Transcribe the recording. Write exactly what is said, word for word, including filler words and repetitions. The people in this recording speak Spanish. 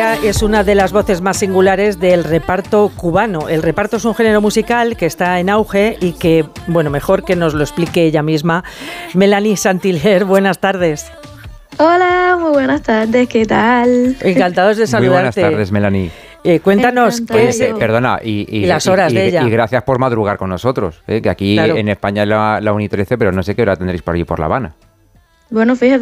Ella es una de las voces más singulares del reparto cubano. El reparto es un género musical que está en auge y que, bueno, mejor que nos lo explique ella misma. Melanie Saint-Hilaire, buenas tardes. Hola, muy buenas tardes, ¿qué tal? Encantados de saludarte. Muy buenas tardes, Melanie. Eh, cuéntanos qué es... Eh, perdona, y, y, y las horas y, de y, ella. Y gracias por madrugar con nosotros, eh, que aquí Claro. en España es la, la una y trece, pero no sé qué hora tendréis por allí por La Habana. Bueno, fíjate.